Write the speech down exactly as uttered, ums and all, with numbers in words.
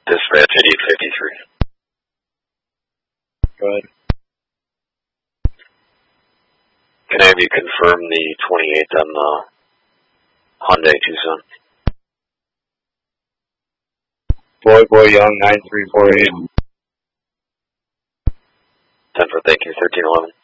Dispatch eighty-eight fifty-three. Go ahead. Can I have you confirm the twenty-eighth on the Hyundai Tucson? Boy, boy, young, nine three four eight. ten for thank you, thirteen eleven.